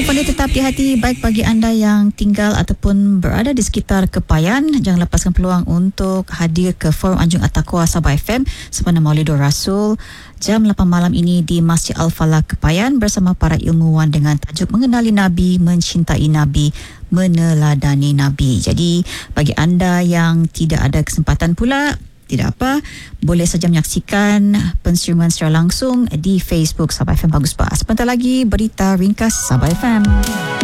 Jumpa dia, tetap di hati. Baik bagi anda yang tinggal ataupun berada di sekitar Kepayan, jangan lepaskan peluang untuk hadir ke Forum Anjung At-Taqwa Sabah FM sempena Maulidur Rasul jam 8 malam ini di Masjid Al-Falah Kepayan bersama para ilmuwan dengan tajuk Mengenali Nabi, Mencintai Nabi, Meneladani Nabi. Jadi bagi anda yang tidak ada kesempatan pula, tidak apa, boleh saja menyaksikan pensiuman secara langsung di Facebook Sabah FM Bagus Bah. Sebentar lagi berita ringkas Sabah FM.